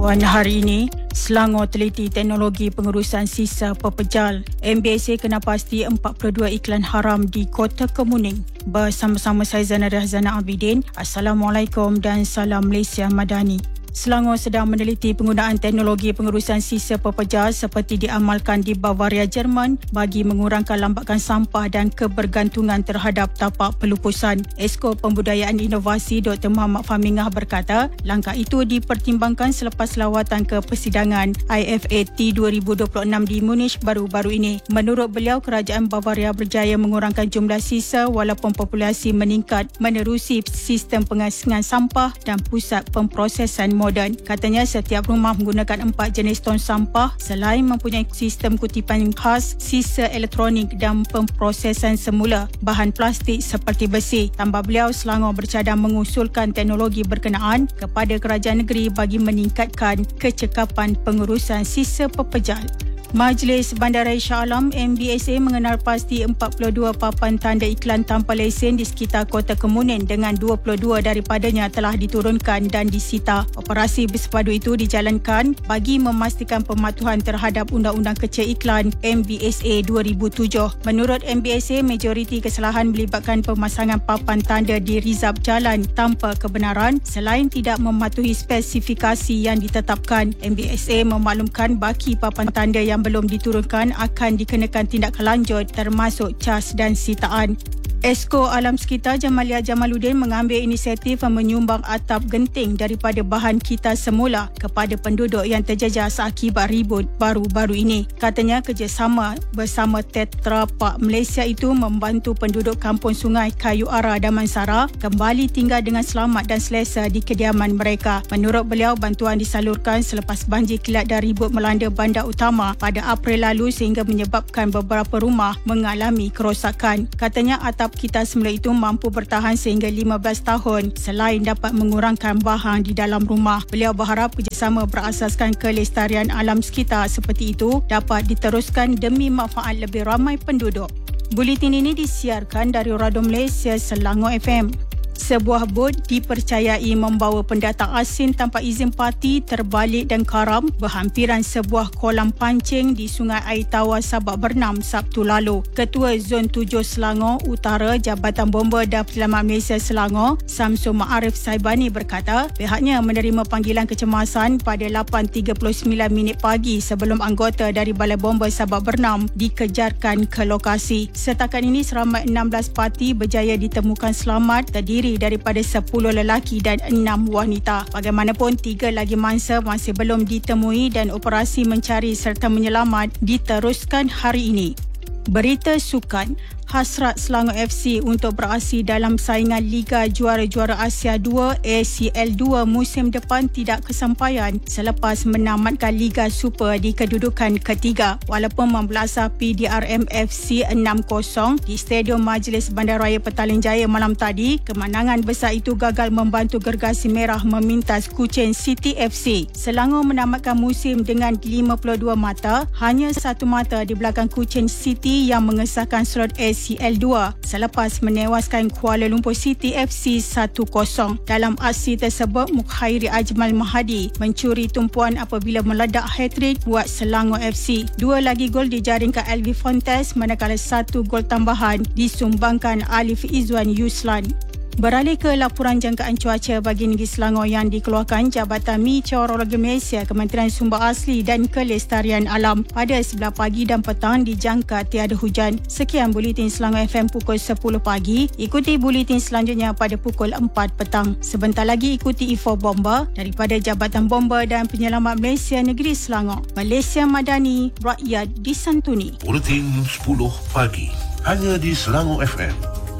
Wan hari ini, Selangor teliti teknologi pengurusan sisa pepejal. MBSA kena pasti 42 iklan haram di Kota Kemuning. Bersama-sama saya Zanadah Zana Abidin. Assalamualaikum dan salam Malaysia Madani. Selangor sedang meneliti penggunaan teknologi pengurusan sisa pepejal seperti diamalkan di Bavaria, Jerman bagi mengurangkan lambakan sampah dan kebergantungan terhadap tapak pelupusan. Esko Pembudayaan Inovasi Dr. Muhammad Fahmingah berkata, langkah itu dipertimbangkan selepas lawatan ke persidangan IFAT 2026 di Munich baru-baru ini. Menurut beliau, kerajaan Bavaria berjaya mengurangkan jumlah sisa walaupun populasi meningkat menerusi sistem pengasingan sampah dan pusat pemprosesan moden. Katanya setiap rumah menggunakan 4 jenis tong sampah selain mempunyai sistem kutipan khas, sisa elektronik dan pemprosesan semula bahan plastik seperti besi. Tambah beliau, Selangor bercadang mengusulkan teknologi berkenaan kepada kerajaan negeri bagi meningkatkan kecekapan pengurusan sisa pepejal. Majlis Bandaraya Shah Alam MBSA mengenal pasti 42 papan tanda iklan tanpa lesen di sekitar Kota Kemuning dengan 22 daripadanya telah diturunkan dan disita. Operasi bersepadu itu dijalankan bagi memastikan pematuhan terhadap Undang-Undang Kecil Iklan MBSA 2007. Menurut MBSA, majoriti kesalahan melibatkan pemasangan papan tanda di rizab jalan tanpa kebenaran selain tidak mematuhi spesifikasi yang ditetapkan. MBSA memaklumkan baki papan tanda yang belum diturunkan akan dikenakan tindakan lanjut termasuk cas dan sitaan. Esko Alam Sekitar Jamalia Jamaluddin mengambil inisiatif menyumbang atap genting daripada bahan kita semula kepada penduduk yang terjejas akibat ribut baru-baru ini. Katanya kerjasama bersama Tetra Pak Malaysia itu membantu penduduk kampung Sungai Kayu Ara Damansara kembali tinggal dengan selamat dan selesa di kediaman mereka. Menurut beliau, bantuan disalurkan selepas banjir kilat dan ribut melanda bandar utama pada April lalu sehingga menyebabkan beberapa rumah mengalami kerosakan. Katanya atap kita semula itu mampu bertahan sehingga 15 tahun selain dapat mengurangkan bahan di dalam rumah. Beliau berharap kerjasama berasaskan kelestarian alam sekitar seperti itu dapat diteruskan demi manfaat lebih ramai penduduk. Buletin ini disiarkan dari Radio Malaysia Selangor FM. Sebuah bot dipercayai membawa pendatang asing tanpa izin parti terbalik dan karam berhampiran sebuah kolam pancing di Sungai Air Tawar Sabak Bernam Sabtu lalu. Ketua Zon 7 Selangor Utara Jabatan Bomba dan Penyelamat Malaysia Selangor, Samsul Ma'arif Saibani berkata, pihaknya menerima panggilan kecemasan pada 8.39 minit pagi sebelum anggota dari Balai Bomba Sabak Bernam dikejarkan ke lokasi. Setakat ini seramai 16 parti berjaya ditemukan selamat, terdiri daripada 10 lelaki dan 6 wanita. Bagaimanapun, 3 lagi mangsa masih belum ditemui dan operasi mencari serta menyelamat diteruskan hari ini. Berita sukan. Hasrat Selangor FC untuk beraksi dalam saingan Liga Juara-Juara Asia 2 ACL 2 musim depan tidak kesampaian selepas menamatkan Liga Super di kedudukan ketiga. Walaupun membelasah PDRM FC 6-0 di Stadium Majlis Bandaraya Petaling Jaya malam tadi, kemenangan besar itu gagal membantu gergasi merah memintas Kuching City FC. Selangor menamatkan musim dengan 52 mata, hanya 1 mata di belakang Kuching City yang mengesahkan slot ACL 2 selepas menewaskan Kuala Lumpur City FC 1-0. Dalam aksi tersebut, Mukhairi Ajmal Mahadi mencuri tumpuan apabila meledak hat-trick buat Selangor FC. 2 lagi gol dijaringkan Alvi Fontes manakala 1 gol tambahan disumbangkan Alif Izwan Yuslan. Beralih ke laporan jangkaan cuaca bagi negeri Selangor yang dikeluarkan Jabatan Meteorologi Malaysia, Kementerian Sumber Asli dan Kelestarian Alam. Pada 11 pagi dan petang dijangka tiada hujan. Sekian Buletin Selangor FM pukul 10 pagi. Ikuti buletin selanjutnya pada pukul 4 petang. Sebentar lagi ikuti Info Bomba daripada Jabatan Bomba dan Penyelamat Malaysia Negeri Selangor. Malaysia Madani, rakyat disantuni. Buletin 10 pagi hanya di Selangor FM.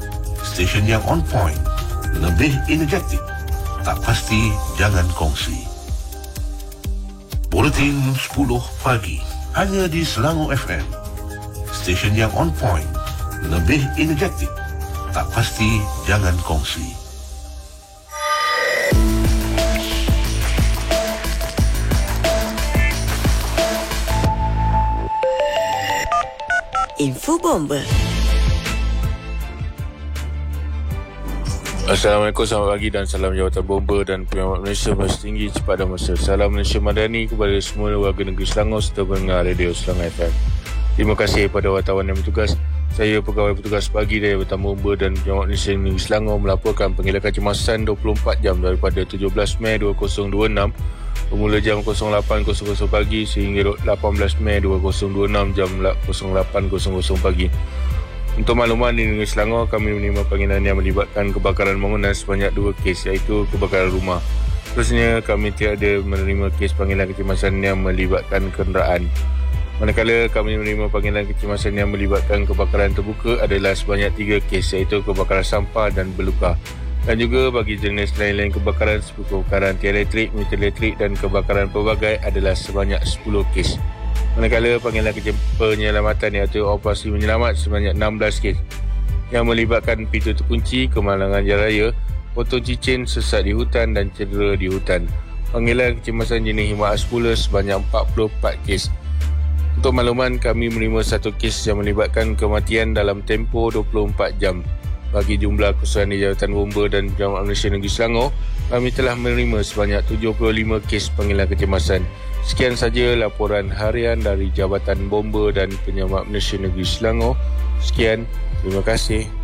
Stesen yang on point, lebih energetik, tak pasti jangan kongsi. Buletin 10 pagi hanya di Selangor FM. Stesen yang on point, lebih energetik, tak pasti jangan kongsi. Info Bomba. Assalamualaikum, selamat pagi dan salam jawatan bomba dan penyelamat Malaysia bersetinggi cepat dan masa. Salam Malaysia Madani kepada semua warga negeri Selangor serta pendengar Radio Selangor FM. Terima kasih kepada wartawan yang bertugas. Saya pegawai petugas pagi dari Jabatan Bomba dan Penyelamat Malaysia Negeri Selangor melaporkan panggilan kecemasan 24 jam daripada 17 Mei 2026 bermula jam 08.00 pagi sehingga 18 Mei 2026 jam 08.00 pagi. Untuk makluman, di negeri Selangor kami menerima panggilan yang melibatkan kebakaran bangunan sebanyak 2 kes, iaitu kebakaran rumah. Seterusnya, kami tiada menerima kes panggilan kecemasan yang melibatkan kenderaan. Manakala kami menerima panggilan kecemasan yang melibatkan kebakaran terbuka adalah sebanyak 3 kes, iaitu kebakaran sampah dan belukar. Dan juga bagi jenis lain-lain kebakaran seperti kebakaran tiang elektrik, meter elektrik dan kebakaran pelbagai adalah sebanyak 10 kes. Manakala panggilan penyelamatan iaitu operasi menyelamat sebanyak 16 kes yang melibatkan pintu terkunci, kemalangan jalan raya, potong cincin, sesat di hutan dan cedera di hutan. Panggilan kecemasan jenis himat aspula sebanyak 44 kes. Untuk makluman, kami menerima 1 kes yang melibatkan kematian dalam tempoh 24 jam. Bagi jumlah keseluruhan di Jabatan Bomba dan Penyelamat Malaysia Negeri Selangor, kami telah menerima sebanyak 75 kes panggilan kecemasan. Sekian saja laporan harian dari Jabatan Bomba dan Penyelamat Malaysia Negeri Selangor. Sekian, terima kasih.